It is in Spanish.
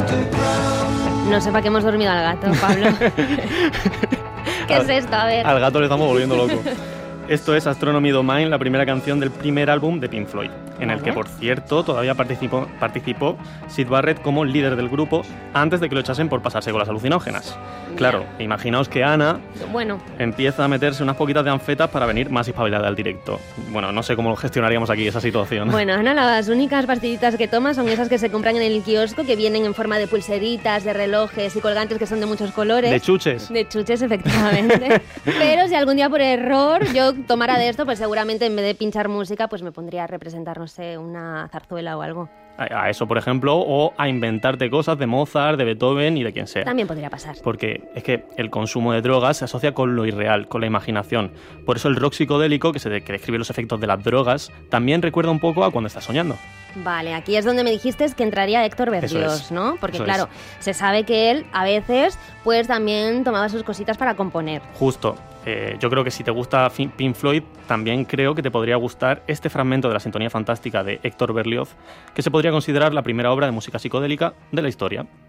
No sé para qué hemos dormido al gato, Pablo. ¿Qué es esto? A ver. Al gato le estamos volviendo loco. Esto es Astronomy Domain, la primera canción del primer álbum de Pink Floyd, en el que, por cierto, todavía participó Syd Barrett como líder del grupo antes de que lo echasen por pasarse con las alucinógenas. Claro, imaginaos que Ana empieza a meterse unas poquitas de anfetas para venir más espabilada al directo. Bueno, no sé cómo gestionaríamos aquí esa situación. Bueno, Ana, las únicas pastillitas que toma son esas que se compran en el kiosco, que vienen en forma de pulseritas, de relojes y colgantes que son de muchos colores. De chuches. De chuches, efectivamente. Pero si algún día por error yo tomara de esto, pues seguramente en vez de pinchar música, pues me pondría a representar, no sé, una zarzuela o algo. A eso, por ejemplo, o a inventarte cosas de Mozart, de Beethoven y de quien sea. También podría pasar. Porque es que el consumo de drogas se asocia con lo irreal, con la imaginación. Por eso el rock psicodélico, que describe los efectos de las drogas, también recuerda un poco a cuando estás soñando. Vale, aquí es donde me dijiste que entraría Héctor Berlioz, ¿no? Porque claro, se sabe que él a veces pues también tomaba sus cositas para componer. Justo. Yo creo que si te gusta Pink Floyd, también creo que te podría gustar este fragmento de la Sintonía Fantástica de Héctor Berlioz, que se podría considerar la primera obra de música psicodélica de la historia.